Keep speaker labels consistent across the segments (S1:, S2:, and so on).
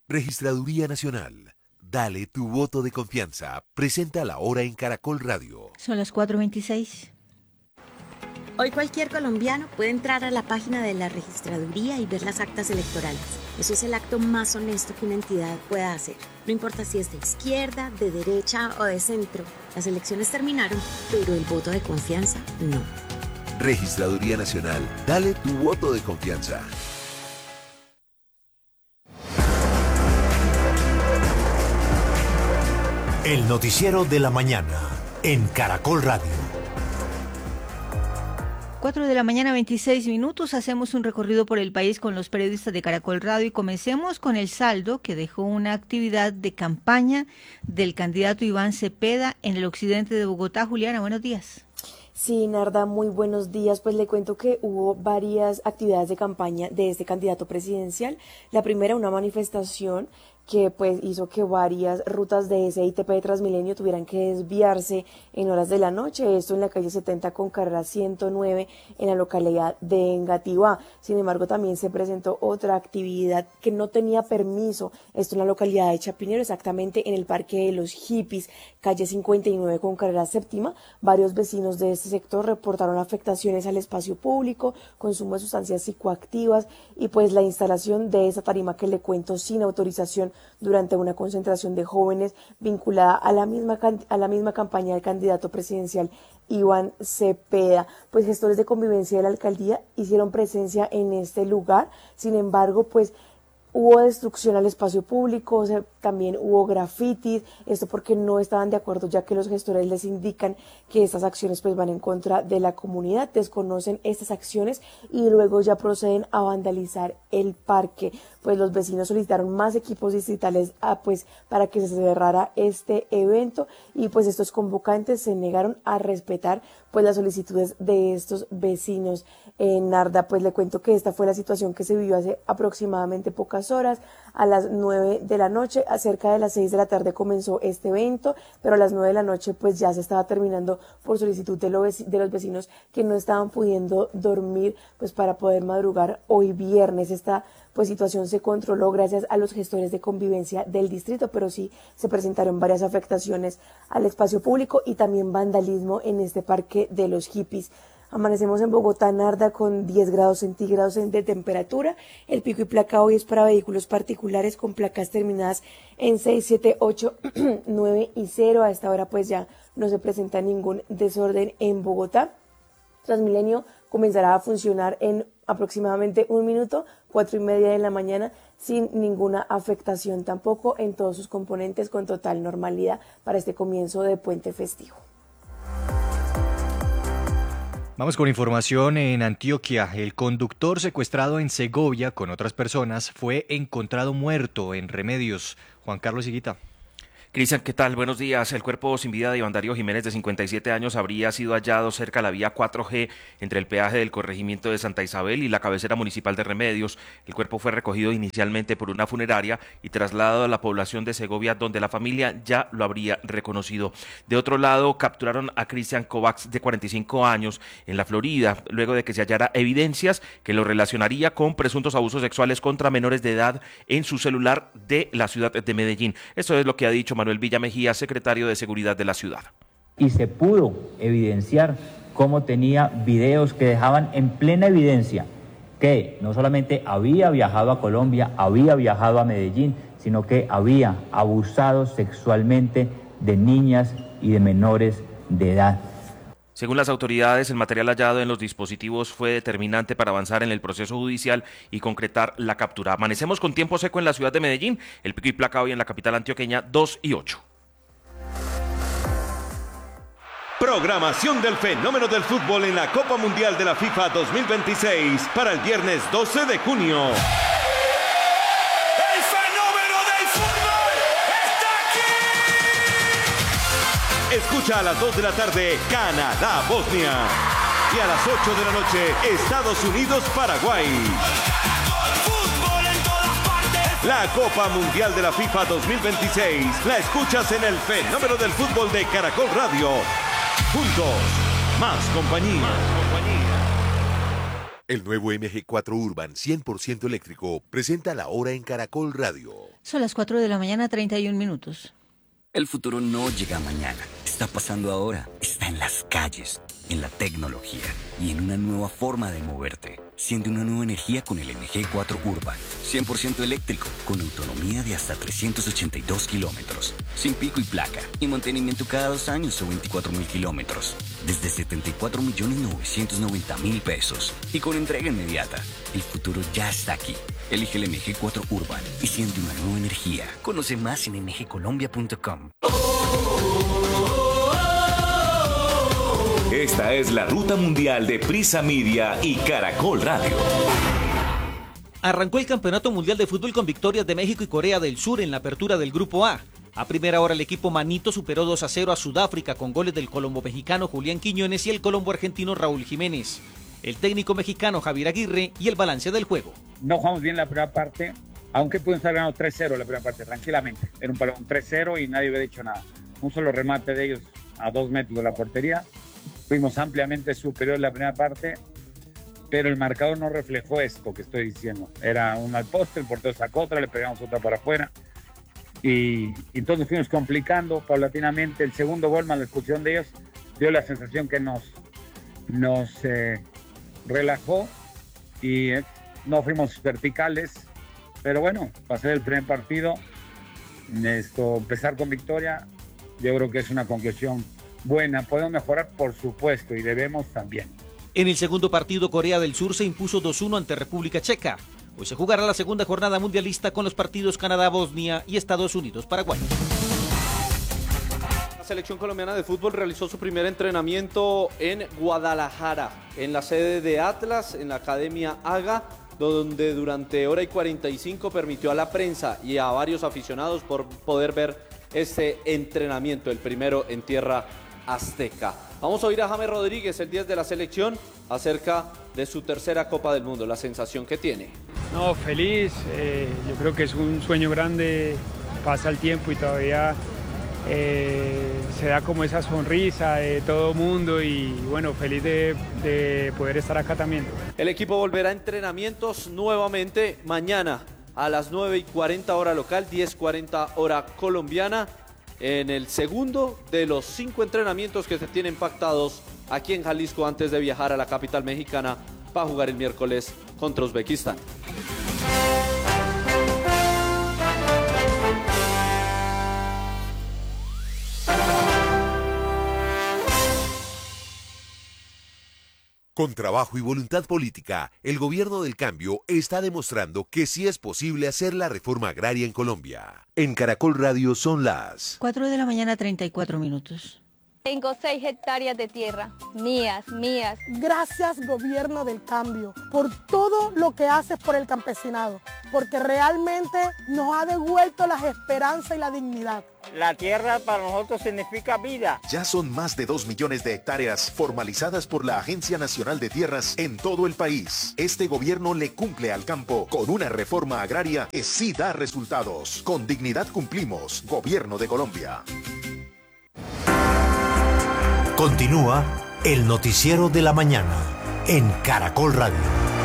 S1: Registraduría Nacional. Dale tu voto de confianza. Presenta la hora en Caracol Radio.
S2: Son las 4:26.
S3: Hoy cualquier colombiano puede entrar a la página de la registraduría y ver las actas electorales. Eso es el acto más honesto que una entidad pueda hacer. No importa si es de izquierda, de derecha o de centro. Las elecciones terminaron, pero el voto de confianza no.
S1: Registraduría Nacional. Dale tu voto de confianza.
S4: El noticiero de la mañana en Caracol Radio.
S2: 4:26 a.m. Hacemos un recorrido por el país con los periodistas de Caracol Radio y comencemos con el saldo que dejó una actividad de campaña del candidato Iván Cepeda en el occidente de Bogotá. Juliana, buenos días.
S5: Sí, Narda, muy buenos días. Pues le cuento que hubo varias actividades de campaña de este candidato presidencial. La primera, una manifestación que pues hizo que varias rutas de SITP de Transmilenio tuvieran que desviarse en horas de la noche, esto en la calle 70 con carrera 109 en la localidad de Engativá. Sin embargo, también se presentó otra actividad que no tenía permiso, esto en la localidad de Chapinero, exactamente en el Parque de los Hippies, calle 59 con carrera séptima. Varios vecinos de este sector reportaron afectaciones al espacio público, consumo de sustancias psicoactivas y pues la instalación de esa tarima que le cuento sin autorización durante una concentración de jóvenes vinculada a la misma campaña del candidato presidencial Iván Cepeda. Pues gestores de convivencia de la alcaldía hicieron presencia en este lugar, sin embargo, pues hubo destrucción al espacio público, o sea, también hubo grafitis, esto porque no estaban de acuerdo, ya que los gestores les indican que estas acciones pues van en contra de la comunidad, desconocen estas acciones y luego ya proceden a vandalizar el parque. Pues los vecinos solicitaron más equipos distritales pues para que se cerrara este evento y pues estos convocantes se negaron a respetar pues las solicitudes de estos vecinos. Narda, pues le cuento que esta fue la situación que se vivió hace aproximadamente pocas horas. A las 9 de la noche, a cerca de las 6 de la tarde comenzó este evento, pero a las 9 de la noche pues ya se estaba terminando por solicitud de los vecinos que no estaban pudiendo dormir pues para poder madrugar hoy viernes. Esta pues situación se controló gracias a los gestores de convivencia del distrito, pero sí se presentaron varias afectaciones al espacio público y también vandalismo en este Parque de los Hippies. Amanecemos en Bogotá, Narda, con 10 grados centígrados de temperatura. El pico y placa hoy es para vehículos particulares con placas terminadas en 6, 7, 8, 9 y 0. A esta hora pues ya no se presenta ningún desorden en Bogotá. Transmilenio comenzará a funcionar en aproximadamente 1 minuto, 4:30 de la mañana, sin ninguna afectación tampoco en todos sus componentes, con total normalidad para este comienzo de puente festivo.
S6: Vamos con información en Antioquia. El conductor secuestrado en Segovia con otras personas fue encontrado muerto en Remedios. Juan Carlos Higuita.
S7: Cristian, ¿qué tal? Buenos días. El cuerpo sin vida de Iván Darío Jiménez, de 57 años, habría sido hallado cerca de la vía 4G entre el peaje del corregimiento de Santa Isabel y la cabecera municipal de Remedios. El cuerpo fue recogido inicialmente por una funeraria y trasladado a la población de Segovia, donde la familia ya lo habría reconocido. De otro lado, capturaron a Cristian Kovacs, de 45 años, en la Florida, luego de que se hallara evidencias que lo relacionaría con presuntos abusos sexuales contra menores de edad en su celular de la ciudad de Medellín. Esto es lo que ha dicho Manuel Villa Mejía, secretario de Seguridad de la ciudad.
S8: Y se pudo evidenciar cómo tenía videos que dejaban en plena evidencia que no solamente había viajado a Colombia, había viajado a Medellín, sino que había abusado sexualmente de niñas y de menores de edad.
S7: Según las autoridades, el material hallado en los dispositivos fue determinante para avanzar en el proceso judicial y concretar la captura. Amanecemos con tiempo seco en la ciudad de Medellín, el pico y placa hoy en la capital antioqueña 2 y 8.
S9: Programación del fenómeno del fútbol en la Copa Mundial de la FIFA 2026 para el viernes 12 de junio. Escucha a las 2 de la tarde Canadá-Bosnia y a las 8 de la noche Estados Unidos-Paraguay. La Copa Mundial de la FIFA 2026 la escuchas en el fenómeno del fútbol de Caracol Radio. Juntos, más compañía.
S1: El nuevo MG4 Urban 100% eléctrico presenta la hora en Caracol Radio.
S2: Son las 4 de la mañana, 31 minutos.
S10: El futuro no llega mañana, está pasando ahora, está en las calles, en la tecnología y en una nueva forma de moverte. Siente una nueva energía con el MG4 Urban, 100% eléctrico, con autonomía de hasta 382 kilómetros, sin pico y placa, y mantenimiento cada 2 años o 24.000 kilómetros, desde 74.990.000 pesos, y con entrega inmediata. El futuro ya está aquí. Elige el MG4 Urban y siente una nueva energía. Conoce más en mgcolombia.com.
S9: Esta es la ruta mundial de Prisa Media y Caracol Radio.
S11: Arrancó el Campeonato Mundial de Fútbol con victorias de México y Corea del Sur en la apertura del Grupo A. A primera hora el equipo manito superó 2-0 a Sudáfrica con goles del colombo mexicano Julián Quiñones y el colombo argentino Raúl Jiménez. El técnico mexicano Javier Aguirre y el balance del juego.
S12: No jugamos bien la primera parte, aunque pudimos haber ganado 3-0 la primera parte, tranquilamente. Era un balón 3-0 y nadie hubiera dicho nada. Un solo remate de ellos a 2 metros de la portería. Fuimos ampliamente superior en la primera parte, pero el marcador no reflejó esto que estoy diciendo. Era una al poste, el portero sacó otra, le pegamos otra para afuera. Y entonces fuimos complicando paulatinamente. El segundo gol, más la expulsión de ellos, dio la sensación que nos relajó y no fuimos verticales. Pero bueno, para ser el primer partido, empezar con victoria, yo creo que es una conclusión buena. Podemos mejorar, por supuesto, y debemos también.
S11: En el segundo partido, Corea del Sur se impuso 2-1 ante República Checa. Hoy se jugará la segunda jornada mundialista con los partidos Canadá-Bosnia y Estados Unidos-Paraguay.
S13: La selección colombiana de fútbol realizó su primer entrenamiento en Guadalajara, en la sede de Atlas, en la Academia AGA, donde durante hora y 45 permitió a la prensa y a varios aficionados por poder ver este entrenamiento, el primero en tierra azteca. Vamos a oír a James Rodríguez, el 10 de la selección, acerca de su tercera Copa del Mundo, la sensación que tiene.
S14: No, feliz, yo creo que es un sueño grande, pasa el tiempo y todavía se da como esa sonrisa de todo el mundo y bueno, feliz de poder estar acá también.
S13: El equipo volverá a entrenamientos nuevamente mañana a las 9:40 hora local, 10:40 hora colombiana, en el segundo de los 5 entrenamientos que se tienen pactados aquí en Jalisco antes de viajar a la capital mexicana para jugar el miércoles contra Uzbekistán.
S1: Con trabajo y voluntad política, el gobierno del cambio está demostrando que sí es posible hacer la reforma agraria en Colombia. En Caracol Radio son las
S2: 4 de la mañana, 34 minutos.
S15: Tengo 6 hectáreas de tierra, mías.
S16: Gracias, gobierno del cambio, por todo lo que haces por el campesinado, porque realmente nos ha devuelto las esperanzas y la dignidad.
S17: La tierra para nosotros significa vida.
S18: Ya son más de 2 millones de hectáreas formalizadas por la Agencia Nacional de Tierras en todo el país. Este gobierno le cumple al campo con una reforma agraria que sí da resultados. Con dignidad cumplimos. Gobierno de Colombia.
S4: Continúa el noticiero de la mañana en Caracol Radio.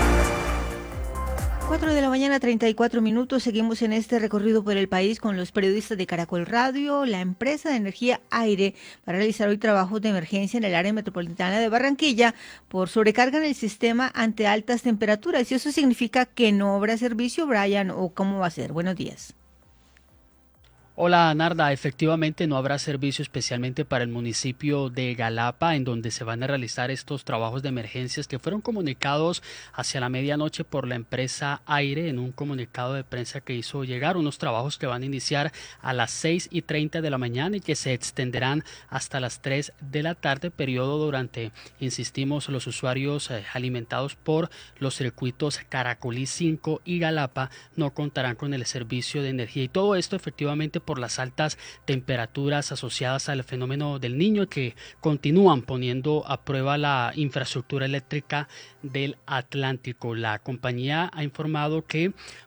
S2: 4 de la mañana, 34 minutos. Seguimos en este recorrido por el país con los periodistas de Caracol Radio. La empresa de energía Aire va a realizar hoy trabajos de emergencia en el área metropolitana de Barranquilla por sobrecarga en el sistema ante altas temperaturas. ¿Y eso significa que no habrá servicio, Brian, o cómo va a ser? Buenos días.
S19: Hola Narda, efectivamente no habrá servicio especialmente para el municipio de Galapa, en donde se van a realizar estos trabajos de emergencias que fueron comunicados hacia la medianoche por la empresa Aire en un comunicado de prensa que hizo llegar, unos trabajos que van a iniciar a las 6:30 de la mañana y que se extenderán hasta las 3 de la tarde, periodo durante, insistimos, los usuarios alimentados por los circuitos Caracolí 5 y Galapa no contarán con el servicio de energía, y todo esto efectivamente por las altas temperaturas asociadas al fenómeno del Niño, que continúan poniendo a prueba la infraestructura eléctrica del Atlántico. La compañía ha informado que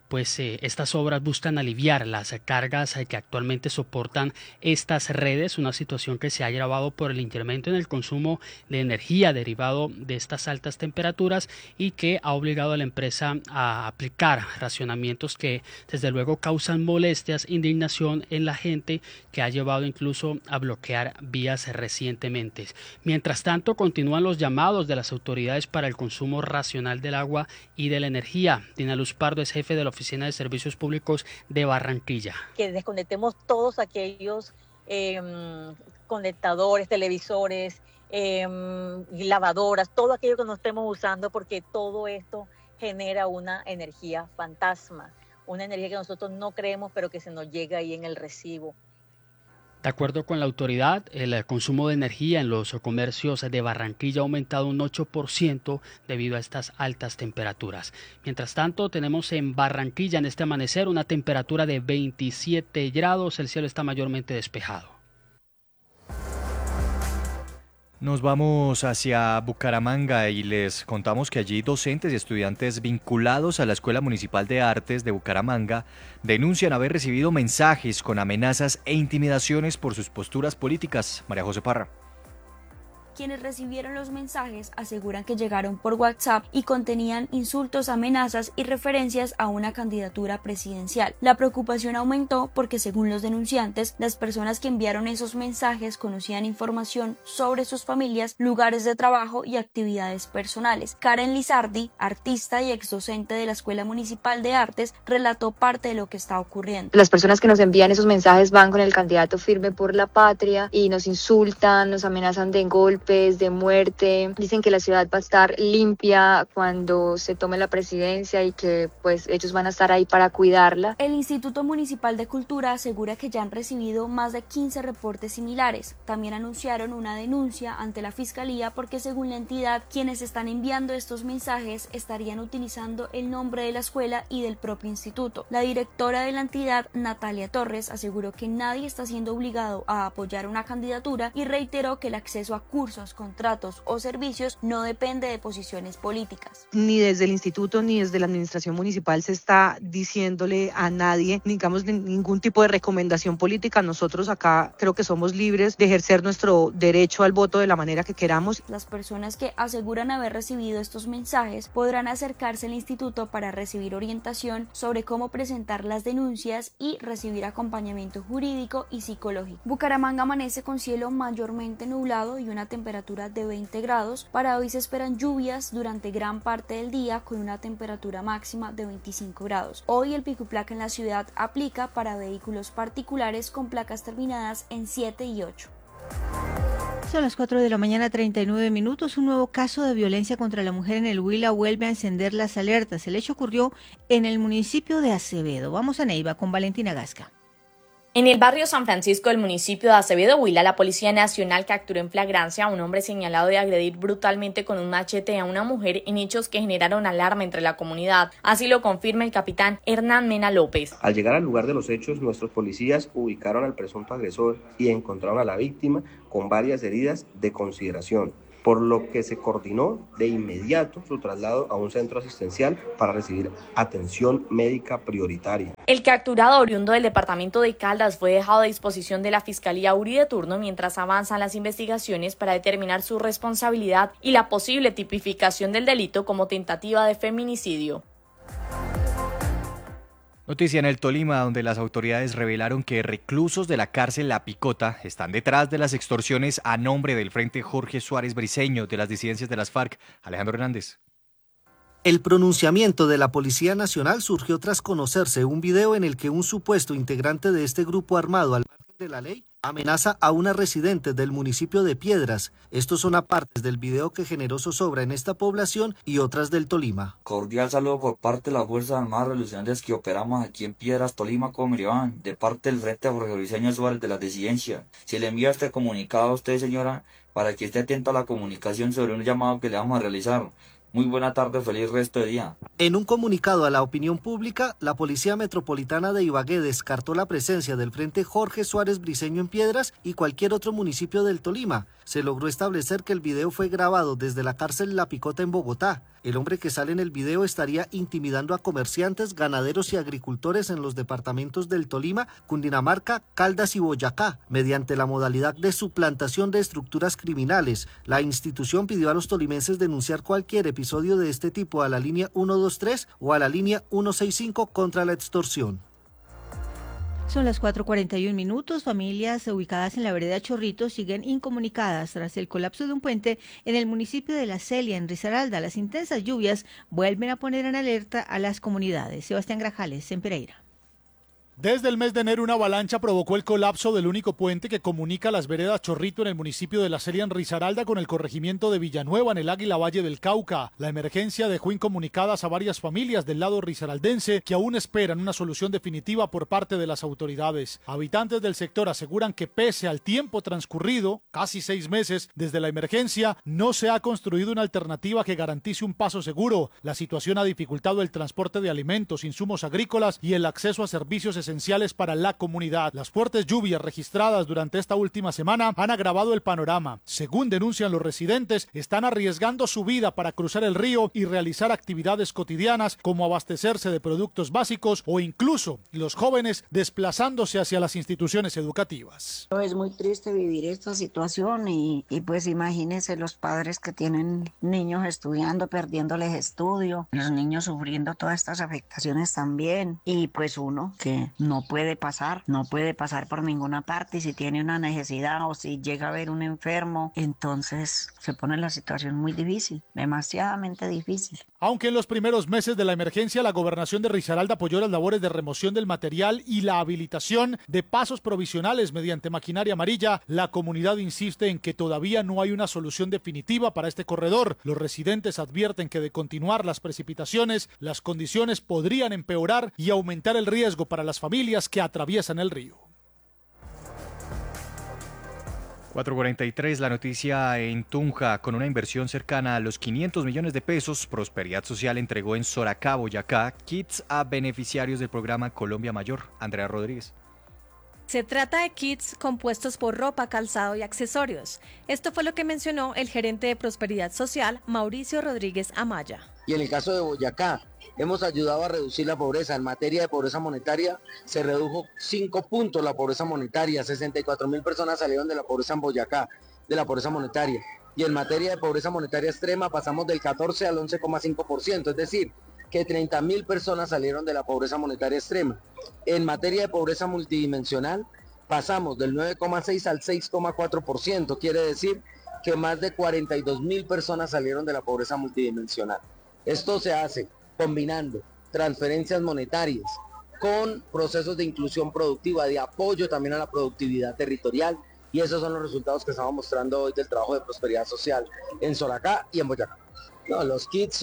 S19: pues estas obras buscan aliviar las cargas que actualmente soportan estas redes, una situación que se ha agravado por el incremento en el consumo de energía derivado de estas altas temperaturas y que ha obligado a la empresa a aplicar racionamientos que desde luego causan molestias, indignación en la gente, que ha llevado incluso a bloquear vías recientemente. Mientras tanto, continúan los llamados de las autoridades para el consumo racional del agua y de la energía. Dina Luz Pardo es jefe de la Oficina de Servicios Públicos de Barranquilla.
S20: Que desconectemos todos aquellos conectadores, televisores, lavadoras, todo aquello que no estemos usando, porque todo esto genera una energía fantasma, una energía que nosotros no creemos, pero que se nos llega ahí en el recibo.
S19: De acuerdo con la autoridad, el consumo de energía en los comercios de Barranquilla ha aumentado un 8% debido a estas altas temperaturas. Mientras tanto, tenemos en Barranquilla en este amanecer una temperatura de 27 grados, el cielo está mayormente despejado.
S6: Nos vamos hacia Bucaramanga y les contamos que allí docentes y estudiantes vinculados a la Escuela Municipal de Artes de Bucaramanga denuncian haber recibido mensajes con amenazas e intimidaciones por sus posturas políticas. María José Parra.
S21: Quienes recibieron los mensajes aseguran que llegaron por WhatsApp y contenían insultos, amenazas y referencias a una candidatura presidencial. La preocupación aumentó porque, según los denunciantes, las personas que enviaron esos mensajes conocían información sobre sus familias, lugares de trabajo y actividades personales. Karen Lizardi, artista y exdocente de la Escuela Municipal de Artes, relató parte de lo que está ocurriendo.
S22: Las personas que nos envían esos mensajes van con el candidato Firme por la Patria y nos insultan, nos amenazan de golpes, de muerte, dicen que la ciudad va a estar limpia cuando se tome la presidencia y que pues ellos van a estar ahí para cuidarla.
S21: El Instituto Municipal de Cultura asegura que ya han recibido más de 15 reportes similares. También anunciaron una denuncia ante la Fiscalía porque, según la entidad, quienes están enviando estos mensajes estarían utilizando el nombre de la escuela y del propio instituto. La directora de la entidad, Natalia Torres, aseguró que nadie está siendo obligado a apoyar una candidatura y reiteró que el acceso a cursos, contratos o servicios no depende de posiciones políticas.
S23: Ni desde el instituto ni desde la administración municipal se está diciéndole a nadie, digamos, ningún tipo de recomendación política. Nosotros acá creo que somos libres de ejercer nuestro derecho al voto de la manera que queramos.
S21: Las personas que aseguran haber recibido estos mensajes podrán acercarse al instituto para recibir orientación sobre cómo presentar las denuncias y recibir acompañamiento jurídico y psicológico. Bucaramanga amanece con cielo mayormente nublado y una temperatura de 20 grados. Para hoy se esperan lluvias durante gran parte del día con una temperatura máxima de 25 grados. Hoy el pico y placa en la ciudad aplica para vehículos particulares con placas terminadas en 7 y 8.
S2: Son las 4 de la mañana, 39 minutos. Un nuevo caso de violencia contra la mujer en el Huila vuelve a encender las alertas. El hecho ocurrió en el municipio de Acevedo. Vamos a Neiva con Valentina Gasca.
S24: En el barrio San Francisco del municipio de Acevedo, Huila, la Policía Nacional capturó en flagrancia a un hombre señalado de agredir brutalmente con un machete a una mujer en hechos que generaron alarma entre la comunidad. Así lo confirma el capitán Hernán Mena López.
S25: Al llegar al lugar de los hechos, nuestros policías ubicaron al presunto agresor y encontraron a la víctima con varias heridas de consideración, por lo que se coordinó de inmediato su traslado a un centro asistencial para recibir atención médica prioritaria.
S24: El capturado, oriundo del departamento de Caldas, fue dejado a disposición de la Fiscalía URI de turno mientras avanzan las investigaciones para determinar su responsabilidad y la posible tipificación del delito como tentativa de feminicidio.
S6: Noticia en el Tolima, donde las autoridades revelaron que reclusos de la cárcel La Picota están detrás de las extorsiones a nombre del Frente Jorge Suárez Briceño de las disidencias de las FARC. Alejandro Hernández.
S26: El pronunciamiento de la Policía Nacional surgió tras conocerse un video en el que un supuesto integrante de este grupo armado al margen de la ley amenaza a una residente del municipio de Piedras. Estos son apartes del video que generó zozobra en esta población y otras del Tolima.
S27: Cordial saludo por parte de las Fuerzas Armadas Revolucionarias que operamos aquí en Piedras, Tolima, como me van, de parte del Frente Jorge Briceño Suárez de la Disidencia. Se le envía este comunicado a usted, señora, para que esté atento a la comunicación sobre un llamado que le vamos a realizar. Muy buena tarde, feliz resto de día.
S26: En un comunicado a la opinión pública, la Policía Metropolitana de Ibagué descartó la presencia del Frente Jorge Suárez Briceño en Piedras y cualquier otro municipio del Tolima. Se logró establecer que el video fue grabado desde la cárcel La Picota en Bogotá. El hombre que sale en el video estaría intimidando a comerciantes, ganaderos y agricultores en los departamentos del Tolima, Cundinamarca, Caldas y Boyacá, mediante la modalidad de suplantación de estructuras criminales. La institución pidió a los tolimenses denunciar cualquier episodio de este tipo a la línea 123 o a la línea 165 contra la extorsión.
S2: Son las 4:41 minutos. Familias ubicadas en la vereda Chorrito siguen incomunicadas tras el colapso de un puente en el municipio de La Celia, en Risaralda. Las intensas lluvias vuelven a poner en alerta a las comunidades. Sebastián Grajales, en Pereira.
S3: Desde el mes de enero, una avalancha provocó el colapso del único puente que comunica las veredas Chorrito en el municipio de La Celia, en Risaralda, con el corregimiento de Villanueva, en el Águila Valle del Cauca. La emergencia dejó incomunicadas a varias familias del lado risaraldense que aún esperan una solución definitiva por parte de las autoridades. Habitantes del sector aseguran que pese al tiempo transcurrido, casi 6 meses desde la emergencia, no se ha construido una alternativa que garantice un paso seguro. La situación ha dificultado el transporte de alimentos, insumos agrícolas y el acceso a servicios esenciales para la comunidad. Las fuertes lluvias registradas durante esta última semana han agravado el panorama. Según denuncian los residentes, están arriesgando su vida para cruzar el río y realizar actividades cotidianas como abastecerse de productos básicos o incluso los jóvenes desplazándose hacia las instituciones educativas.
S5: Es muy triste vivir esta situación y pues imagínense los padres que tienen niños estudiando, perdiéndoles estudio, los niños sufriendo todas estas afectaciones también, y pues uno que no puede pasar por ninguna parte, y si tiene una necesidad o si llega a haber un enfermo, entonces se pone la situación muy difícil, demasiadamente difícil.
S3: Aunque en los primeros meses de la emergencia la gobernación de Risaralda apoyó las labores de remoción del material y la habilitación de pasos provisionales mediante maquinaria amarilla, la comunidad insiste en que todavía no hay una solución definitiva para este corredor. Los residentes advierten que de continuar las precipitaciones, las condiciones podrían empeorar y aumentar el riesgo para las familias que atraviesan el río.
S6: 4:43, la noticia en Tunja. Con una inversión cercana a los 500 millones de pesos, Prosperidad Social entregó en Soracá, Boyacá, kits a beneficiarios del programa Colombia Mayor. Andrea Rodríguez.
S7: Se trata de kits compuestos por ropa, calzado y accesorios. Esto fue lo que mencionó el gerente de Prosperidad Social, Mauricio Rodríguez Amaya.
S8: Y en el caso de Boyacá, hemos ayudado a reducir la pobreza. En materia de pobreza monetaria, se redujo 5 puntos la pobreza monetaria. 64.000 personas salieron de la pobreza en Boyacá, de la pobreza monetaria. Y en materia de pobreza monetaria extrema, pasamos del 14 al 11,5%, es decir, que 30.000 personas salieron de la pobreza monetaria extrema. En materia de pobreza multidimensional, pasamos del 9,6 al 6,4%, quiere decir que más de 42.000 personas salieron de la pobreza multidimensional. Esto se hace combinando transferencias monetarias con procesos de inclusión productiva, de apoyo también a la productividad territorial, y esos son los resultados que estamos mostrando hoy del trabajo de Prosperidad Social en Soracá y en Boyacá. No, los kits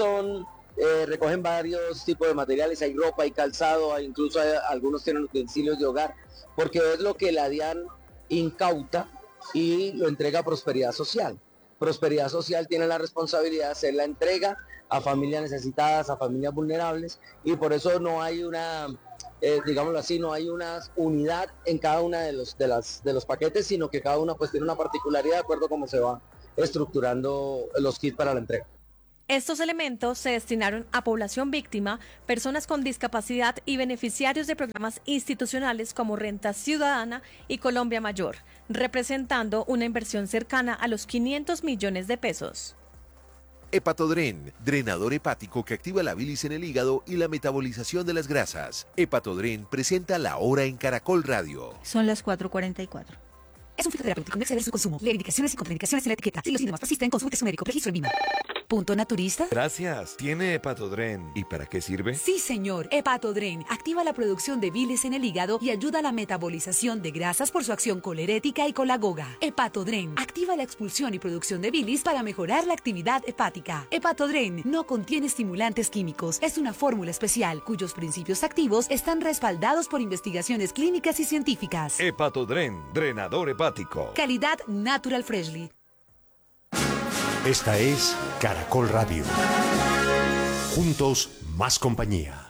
S8: recogen varios tipos de materiales, hay ropa, hay calzado, incluso algunos tienen utensilios de hogar, porque es lo que la DIAN incauta y lo entrega a Prosperidad Social. Prosperidad Social tiene la responsabilidad de hacer la entrega a familias necesitadas, a familias vulnerables, y por eso no hay una, digámoslo así, no hay una unidad en cada una de los paquetes, sino que cada una pues tiene una particularidad de acuerdo a cómo se va estructurando los kits para la entrega.
S7: Estos elementos se destinaron a población víctima, personas con discapacidad y beneficiarios de programas institucionales como Renta Ciudadana y Colombia Mayor, representando una inversión cercana a los 500 millones de pesos.
S1: Hepatodren, drenador hepático que activa la bilis en el hígado y la metabolización de las grasas. Hepatodren presenta La Hora en Caracol Radio.
S2: Son las 4:44.
S9: Es un fitoterapéutico, no exceder su consumo. Lee indicaciones y contraindicaciones en la etiqueta. Si los síntomas persisten, consulte a su médico. Registro en Lima. ¿Punto naturista?
S10: Gracias. Tiene Hepatodren. ¿Y para qué sirve?
S9: Sí, señor. Hepatodren activa la producción de bilis en el hígado y ayuda a la metabolización de grasas por su acción colerética y colagoga. Hepatodren activa la expulsión y producción de bilis para mejorar la actividad hepática. Hepatodren no contiene estimulantes químicos. Es una fórmula especial cuyos principios activos están respaldados por investigaciones clínicas y científicas.
S10: Hepatodren, drenador hepático.
S9: Calidad Natural Freshly.
S4: Esta es Caracol Radio. Juntos, más compañía.